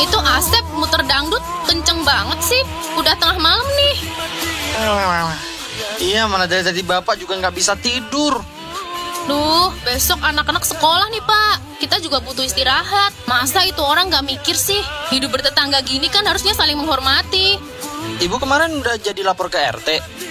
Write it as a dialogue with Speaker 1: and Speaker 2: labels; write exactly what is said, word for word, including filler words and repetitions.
Speaker 1: Itu Asep muter dangdut kenceng banget sih. Udah tengah malam nih.
Speaker 2: Iya, mana dari tadi Bapak juga nggak bisa tidur.
Speaker 1: Duh, besok anak-anak sekolah nih Pak. Kita juga butuh istirahat. Masa itu orang nggak mikir sih? Hidup bertetangga gini kan harusnya saling menghormati.
Speaker 2: Ibu kemarin udah jadi lapor ke R T.